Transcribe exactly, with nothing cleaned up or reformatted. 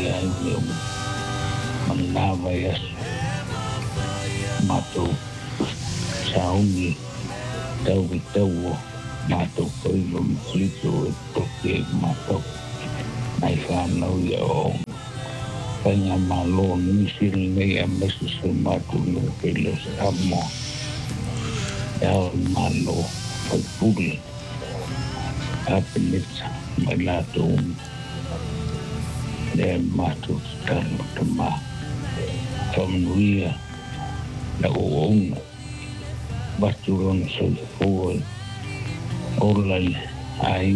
ai leo manava yas mato sauni tau ki tau mato koilo mklito e toke mato nai whanau ia o kanya malo nisi ringai a mesi se mato no pelo sa amo yao malo koi puli apelitsa mai lato le mato talo tama whamnuia na uonga baturon sa fuoi olai ai